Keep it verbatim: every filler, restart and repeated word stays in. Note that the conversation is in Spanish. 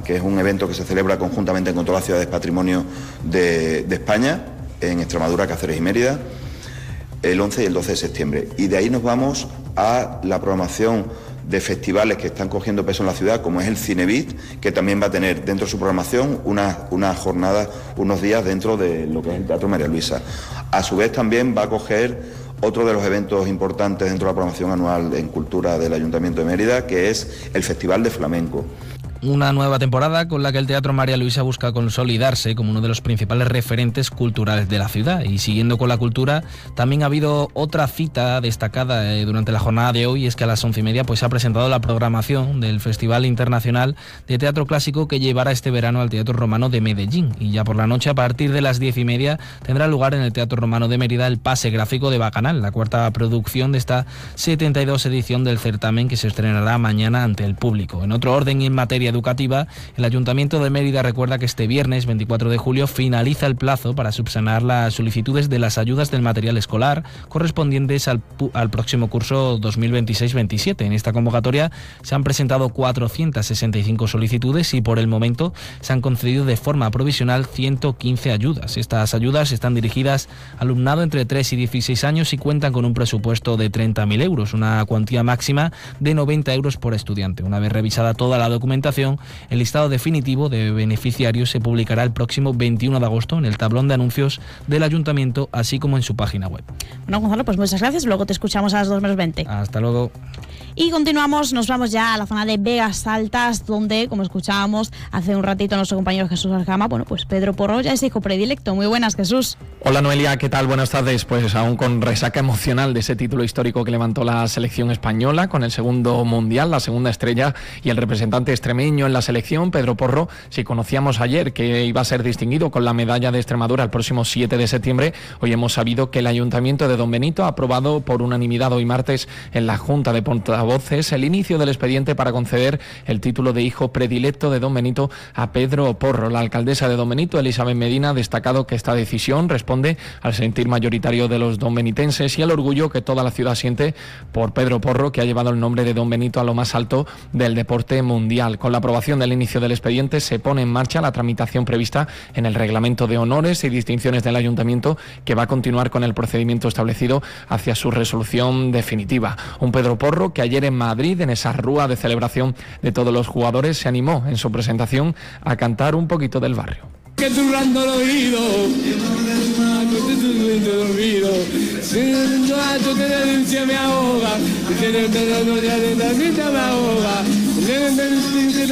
que es un evento que se celebra conjuntamente con todas las ciudades patrimonio de, de España, en Extremadura, Cáceres y Mérida, el once y el doce de septiembre. Y de ahí nos vamos a la programación de festivales que están cogiendo peso en la ciudad, como es el Cinebit, que también va a tener dentro de su programación una, una jornada, unos días dentro de lo que es el Teatro María Luisa. A su vez también va a coger otro de los eventos importantes dentro de la programación anual en cultura del Ayuntamiento de Mérida, que es el Festival de Flamenco. Una nueva temporada con la que el Teatro María Luisa busca consolidarse como uno de los principales referentes culturales de la ciudad. Y siguiendo con la cultura, también ha habido otra cita destacada eh, durante la jornada de hoy, es que a las once y media pues, se ha presentado la programación del Festival Internacional de Teatro Clásico que llevará este verano al Teatro Romano de Medellín. Y ya por la noche, a partir de las diez y media, tendrá lugar en el Teatro Romano de Mérida el Pase Gráfico de Bacanal, la cuarta producción de esta setenta y dos edición del certamen que se estrenará mañana ante el público. En otro orden y en materia educativa, el Ayuntamiento de Mérida recuerda que este viernes veinticuatro de julio finaliza el plazo para subsanar las solicitudes de las ayudas del material escolar correspondientes al, al próximo curso dos mil veintiséis veintisiete. En esta convocatoria se han presentado cuatrocientas sesenta y cinco solicitudes y por el momento se han concedido de forma provisional ciento quince ayudas. Estas ayudas están dirigidas al alumnado entre tres y dieciséis años y cuentan con un presupuesto de treinta mil euros, una cuantía máxima de noventa euros por estudiante. Una vez revisada toda la documentación, el listado definitivo de beneficiarios se publicará el próximo veintiuno de agosto en el tablón de anuncios del Ayuntamiento, así como en su página web. Bueno, Gonzalo, pues muchas gracias. Luego te escuchamos a las dos menos veinte. Hasta luego. Y continuamos, nos vamos ya a la zona de Vegas Altas, donde, como escuchábamos hace un ratito nuestro compañero Jesús Arjama, bueno, pues Pedro Porro ya es hijo predilecto. Muy buenas, Jesús. Hola Noelia, ¿qué tal? Buenas tardes. Pues aún con resaca emocional de ese título histórico que levantó la selección española con el segundo mundial, la segunda estrella y el representante extremeño en la selección, Pedro Porro. Si conocíamos ayer que iba a ser distinguido con la medalla de Extremadura el próximo siete de septiembre, hoy hemos sabido que el Ayuntamiento de Don Benito ha aprobado por unanimidad hoy martes en la Junta de Portavoces el inicio del expediente para conceder el título de hijo predilecto de Don Benito a Pedro Porro. La alcaldesa de Don Benito, Elizabeth Medina, ha destacado que esta decisión responde al sentir mayoritario de los donbenitenses y al orgullo que toda la ciudad siente por Pedro Porro, que ha llevado el nombre de Don Benito a lo más alto del deporte mundial. Con la aprobación del inicio del expediente se pone en marcha la tramitación prevista en el reglamento de honores y distinciones del Ayuntamiento, que va a continuar con el procedimiento establecido hacia su resolución definitiva. Un Pedro Porro que ayer en Madrid, en esa rúa de celebración de todos los jugadores, se animó en su presentación a cantar un poquito del barrio. Que zurrando el oído, me ahoga,